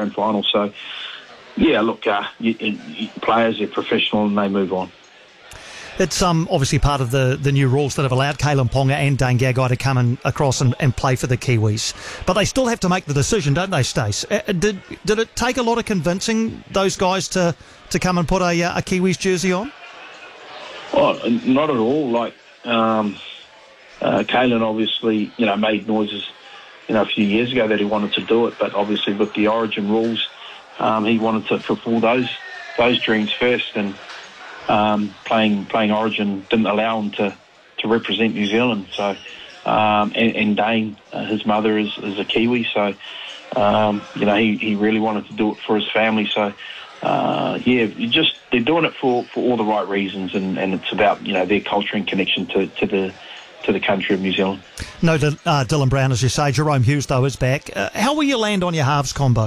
grand final. So, yeah, look, players are professional and they move on. It's obviously part of the new rules that have allowed Kalyn Ponga and Dane Gagai to come across and play for the Kiwis. But they still have to make the decision, don't they, Stace? Did it take a lot of convincing those guys to come and put a Kiwis jersey on? Oh, not at all. Like, Kalyn obviously, made noises, a few years ago that he wanted to do it, but obviously with the Origin rules, he wanted to fulfil those dreams first, and playing Origin didn't allow him to represent New Zealand. So, and Dane, his mother is a Kiwi, so he really wanted to do it for his family. So, they're doing it for all the right reasons, and it's about their culture and connection to the country of New Zealand. No, Dylan Brown, as you say. Jerome Hughes, though, is back. How will you land on your halves combo?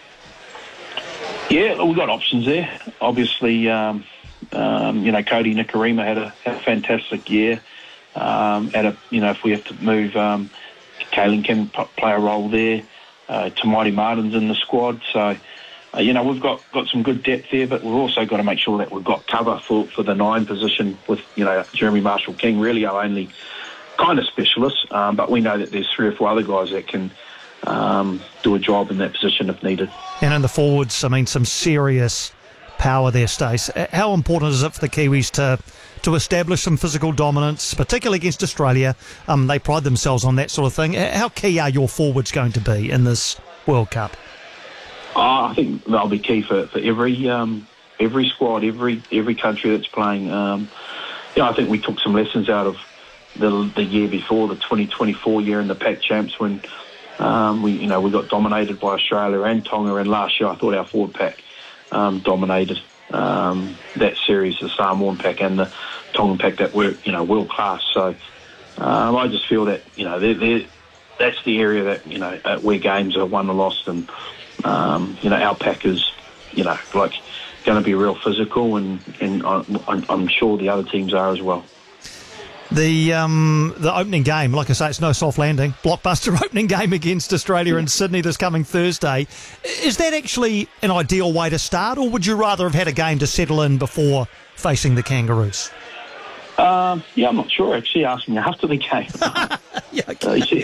Yeah, we've got options there. Obviously, Cody Nikorima had a fantastic year. If we have to move, Kalyn can play a role there. Tamati Martin's in the squad, so we've got some good depth there, but we've also got to make sure that we've got cover for the 9 position with Jeremy Marshall-King, really our only kind of specialist, but we know that there's 3 or 4 other guys that can do a job in that position if needed. And in the forwards, some serious power there, Stace. How important is it for the Kiwis to establish some physical dominance, particularly against Australia? They pride themselves on that sort of thing. How key are your forwards going to be in this World Cup? I think they'll be key for every squad, every country that's playing. I think we took some lessons out of the year before, the 2024 year in the Pac Champs, when we got dominated by Australia and Tonga, and last year I thought our forward pack dominated that series, the Samoan pack and the Tongan pack that were world class. So I just feel that that's the area that where games are won or lost, and our pack is going to be real physical, and I'm sure the other teams are as well. The opening game, like I say, it's no soft landing. Blockbuster opening game against Australia in Sydney this coming Thursday. Is that actually an ideal way to start, or would you rather have had a game to settle in before facing the Kangaroos? I'm not sure, actually, asking after the game. Yeah, okay.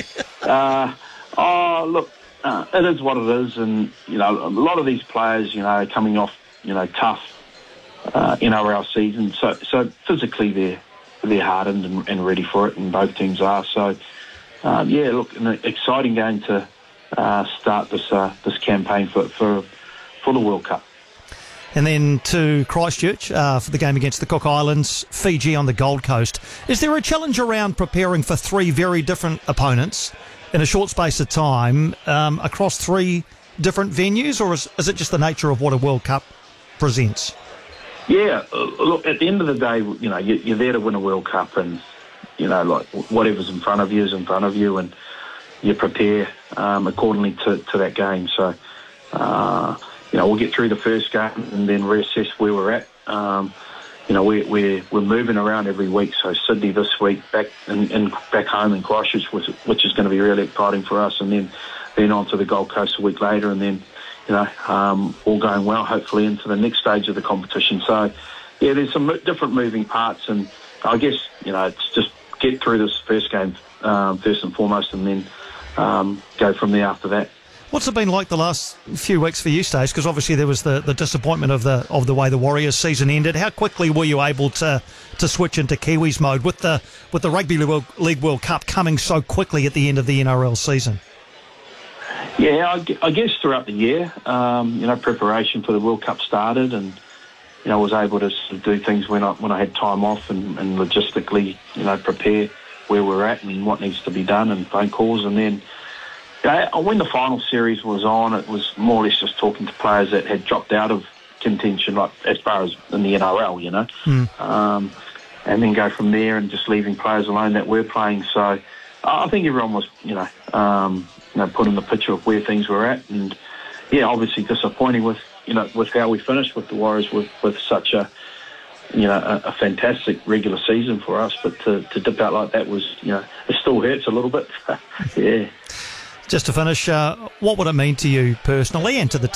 Look, it is what it is, and a lot of these players, coming off, tough NRL season, so physically they're hardened and ready for it, and both teams are. So, an exciting game to start this campaign for the World Cup. And then to Christchurch for the game against the Cook Islands, Fiji on the Gold Coast. Is there a challenge around preparing for 3 very different opponents in a short space of time across 3 different venues, or is it just the nature of what a World Cup presents? Yeah, look, at the end of the day, you're there to win a World Cup, and, whatever's in front of you is in front of you, and you prepare accordingly to that game. So, we'll get through the first game and then reassess where we're at. We're moving around every week, so Sydney this week, back home in Christchurch, which is going to be really exciting for us, and then on to the Gold Coast a week later, and then all going well, hopefully into the next stage of the competition. So, there's some different moving parts, and I guess, it's just get through this first game first and foremost, and then go from there after that. What's it been like the last few weeks for you, Stace? Because obviously there was the disappointment of the way the Warriors season ended. How quickly were you able to switch into Kiwis mode with the Rugby League World Cup coming so quickly at the end of the NRL season? Yeah, I guess throughout the year, preparation for the World Cup started, and I was able to sort of do things when I had time off, and logistically, prepare where we're at and what needs to be done, and phone calls, and then. When the final series was on, it was more or less just talking to players that had dropped out of contention, like as far as in the NRL, and then go from there, and just leaving players alone that were playing. So I think everyone was, put in the picture of where things were at, and obviously disappointing with how we finished with the Warriors with such a fantastic regular season for us, but to dip out like that was, it still hurts a little bit. Yeah. Just to finish, what would it mean to you personally and to the